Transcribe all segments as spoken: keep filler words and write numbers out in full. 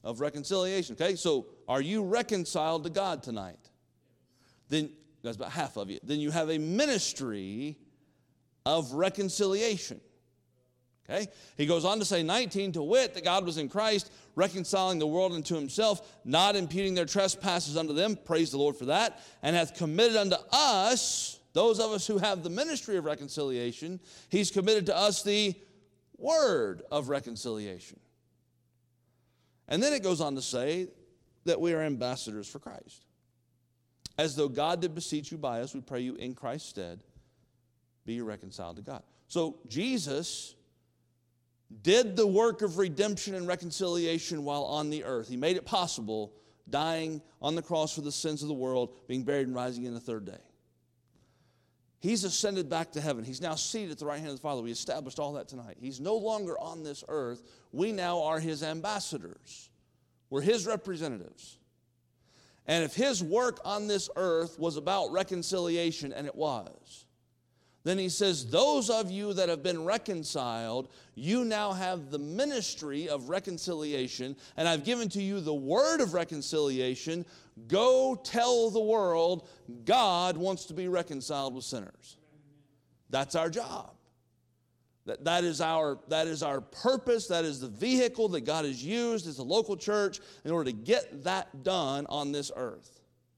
of reconciliation. Okay, so are you reconciled to God tonight? Then, that's about half of you. Then you have a ministry of reconciliation. Okay, he goes on to say, nineteen, to wit, that God was in Christ, reconciling the world unto himself, not imputing their trespasses unto them, praise the Lord for that, and hath committed unto us, those of us who have the ministry of reconciliation, he's committed to us the word of reconciliation. And then it goes on to say that we are ambassadors for Christ. As though God did beseech you by us, we pray you in Christ's stead, be reconciled to God. So Jesus did the work of redemption and reconciliation while on the earth. He made it possible, dying on the cross for the sins of the world, being buried and rising in the third day. He's ascended back to heaven. He's now seated at the right hand of the Father. We established all that tonight. He's no longer on this earth. We now are his ambassadors. We're his representatives. And if his work on this earth was about reconciliation, and it was, then he says, those of you that have been reconciled, you now have the ministry of reconciliation, and I've given to you the word of reconciliation. Go tell the world God wants to be reconciled with sinners. That's our job. That, that, is our, that is our purpose. That is the vehicle that God has used as a local church in order to get that done on this earth.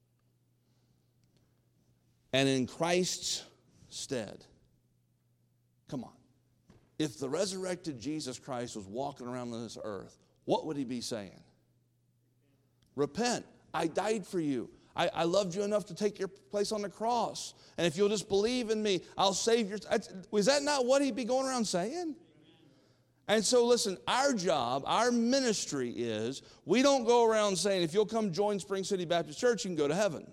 And in Christ's stead. Come on. If the resurrected Jesus Christ was walking around on this earth, what would he be saying? Repent. I died for you. I, I loved you enough to take your place on the cross. And if you'll just believe in me, I'll save your... Was that not what he'd be going around saying? And so listen, our job, our ministry is, we don't go around saying, if you'll come join Spring City Baptist Church, you can go to heaven.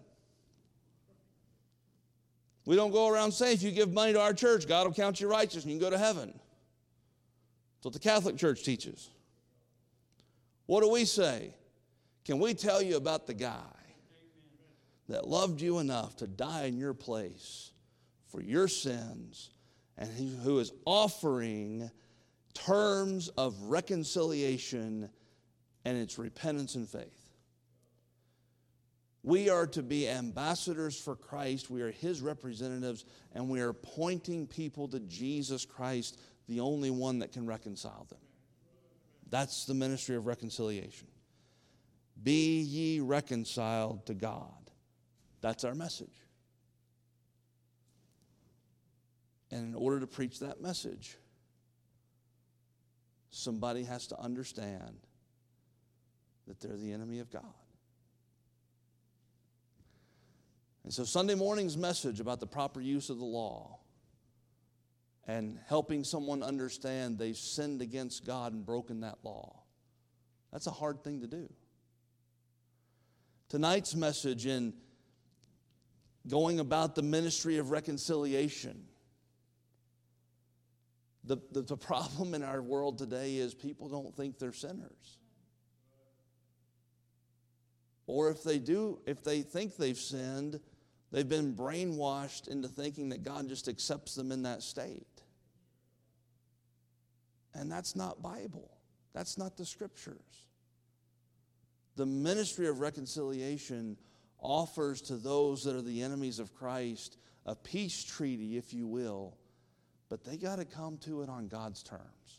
We don't go around saying, if you give money to our church, God will count you righteous and you can go to heaven. That's what the Catholic Church teaches. What do we say? Can we tell you about the guy that loved you enough to die in your place for your sins, and who is offering terms of reconciliation, and it's repentance and faith? We are to be ambassadors for Christ. We are his representatives, and we are pointing people to Jesus Christ, the only one that can reconcile them. That's the ministry of reconciliation. Be ye reconciled to God. That's our message. And in order to preach that message, somebody has to understand that they're the enemy of God. And so Sunday morning's message about the proper use of the law and helping someone understand they've sinned against God and broken that law, that's a hard thing to do. Tonight's message in going about the ministry of reconciliation, the, the, the problem in our world today is people don't think they're sinners. Or if they do, if they think they've sinned, they've been brainwashed into thinking that God just accepts them in that state. And that's not Bible. That's not the Scriptures. The ministry of reconciliation offers to those that are the enemies of Christ a peace treaty, if you will, but they got to come to it on God's terms.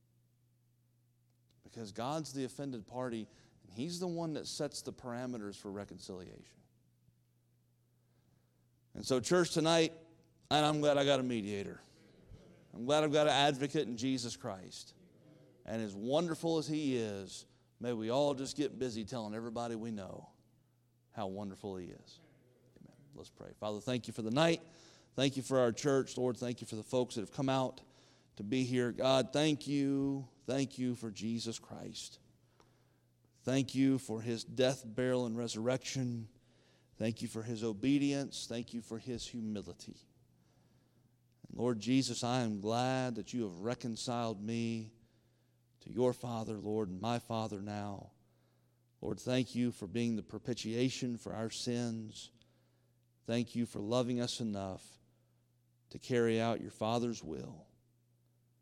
Because God's the offended party, and he's the one that sets the parameters for reconciliation. And so, church, tonight, and I'm glad I got a mediator. I'm glad I've got an advocate in Jesus Christ. And as wonderful as he is, may we all just get busy telling everybody we know how wonderful he is. Amen. Let's pray. Father, thank you for the night. Thank you for our church. Lord, thank you for the folks that have come out to be here. God, thank you. Thank you for Jesus Christ. Thank you for his death, burial, and resurrection. Thank you for his obedience. Thank you for his humility. And Lord Jesus, I am glad that you have reconciled me to your Father, Lord, and my Father now. Lord, thank you for being the propitiation for our sins. Thank you for loving us enough to carry out your Father's will.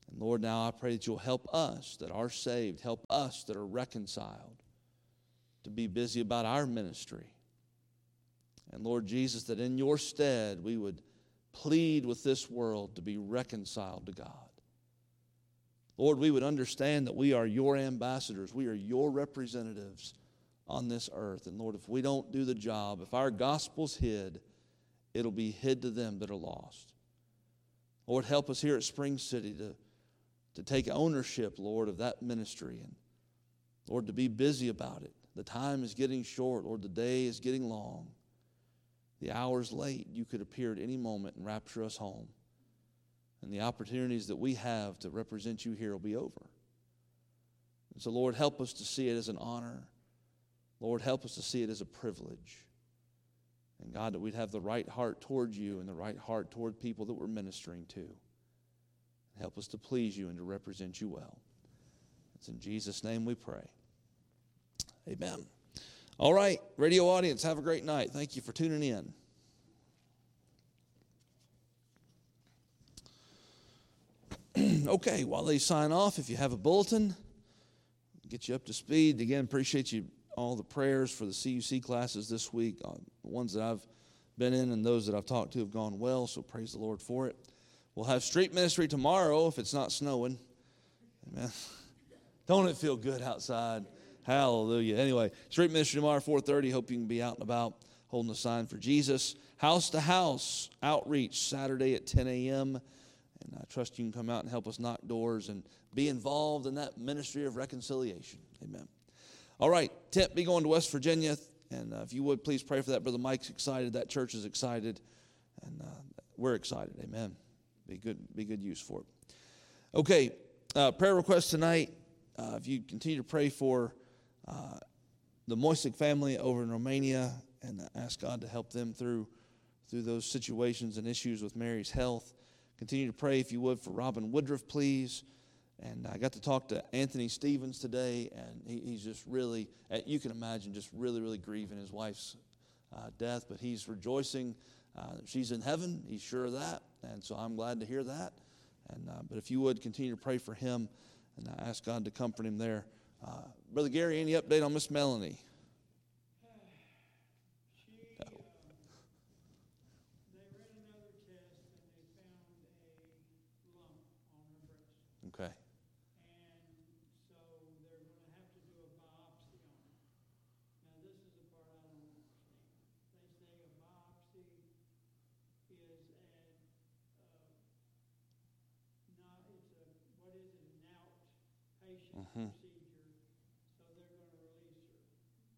And Lord, now I pray that you'll help us that are saved, help us that are reconciled to be busy about our ministry. And Lord Jesus, that in your stead we would plead with this world to be reconciled to God. Lord, we would understand that we are your ambassadors. We are your representatives on this earth. And Lord, if we don't do the job, if our gospel's hid, it'll be hid to them that are lost. Lord, help us here at Spring City to, to take ownership, Lord, of that ministry. And Lord, to be busy about it. The time is getting short. Lord, the day is getting long. The hour's late. You could appear at any moment and rapture us home. And the opportunities that we have to represent you here will be over. And so, Lord, help us to see it as an honor. Lord, help us to see it as a privilege. And God, that we'd have the right heart toward you and the right heart toward people that we're ministering to. Help us to please you and to represent you well. It's in Jesus' name we pray. Amen. All right, radio audience, have a great night. Thank you for tuning in. Okay, while they sign off, if you have a bulletin, get you up to speed. Again, appreciate you all the prayers for the C U C classes this week. Uh, the ones that I've been in and those that I've talked to have gone well, so praise the Lord for it. We'll have street ministry tomorrow if it's not snowing. Amen. Don't it feel good outside? Hallelujah. Anyway, street ministry tomorrow, four thirty. Hope you can be out and about holding a sign for Jesus. House to house outreach Saturday at ten a.m. And I trust you can come out and help us knock doors and be involved in that ministry of reconciliation. Amen. All right, Tent be going to West Virginia. And uh, if you would, please pray for that. Brother Mike's excited. That church is excited. And uh, we're excited. Amen. Be good, be good use for it. Okay, uh, prayer request tonight. Uh, if you continue to pray for uh, the Moisic family over in Romania and ask God to help them through, through those situations and issues with Mary's health. Continue to pray, if you would, for Robin Woodruff, please. And I got to talk to Anthony Stevens today, and he, he's just really, you can imagine, just really, really grieving his wife's uh, death. But he's rejoicing. Uh, she's in heaven. He's sure of that. And so I'm glad to hear that. And uh, But if you would, continue to pray for him, and I ask God to comfort him there. Uh, Brother Gary, any update on Miss Melanie? Okay. And so they're going to have to do a biopsy on it. Now, this is the part I don't understand. They say a biopsy is an, uh, not, it's a, what is it, an outpatient Mm-hmm. procedure. So they're going to release her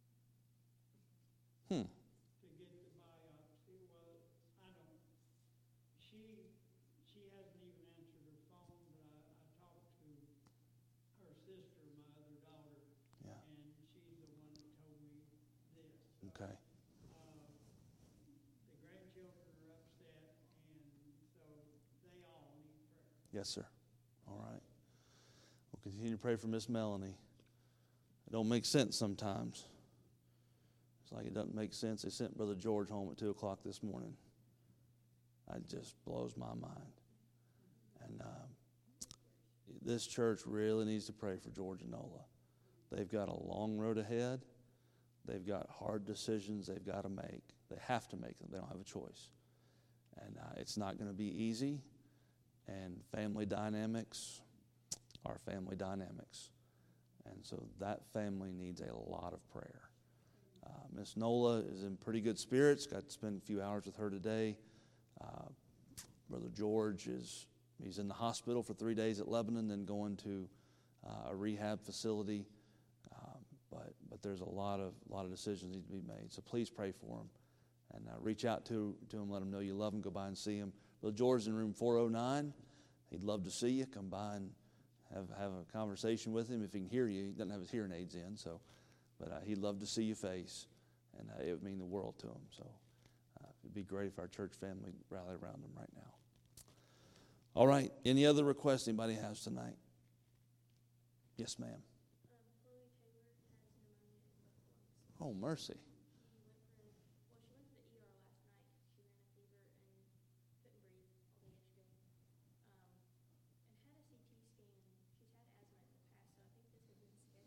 Hmm. to get the biopsy. Well, I don't, she, she hasn't even answered her phone, but I, I talked to her sister, my other daughter, Yeah. and she's the one that told me this. Okay. Uh, the grandchildren are upset, and so they all need prayer. Yes, sir. All right. We'll continue to pray for Miss Melanie. It don't make sense sometimes. It's like it doesn't make sense. They sent Brother George home at two o'clock this morning. It just blows my mind. And uh, this church really needs to pray for George and Nola. They've got a long road ahead. They've got hard decisions they've got to make. They have to make them. They don't have a choice. And uh, it's not going to be easy. And family dynamics are family dynamics. And so that family needs a lot of prayer. Uh, Miss Nola is in pretty good spirits. Got to spend a few hours with her today. Uh, Brother George is he's in the hospital for three days at Lebanon, then going to uh, a rehab facility. Um, but but there's a lot of lot of decisions need to be made. So please pray for him and uh, reach out to to him. Let him know you love him. Go by and see him. Brother George is in room four oh nine. He'd love to see you. Come by and have have a conversation with him if he can hear you. He doesn't have his hearing aids in, so but uh, he'd love to see your face, and uh, it would mean the world to him. So. It'd be great if our church family rallied around them right now. All right. Any other requests anybody has tonight? Yes, ma'am. Um, Chloe Taylor has pneumonia in both lungs. Oh, mercy.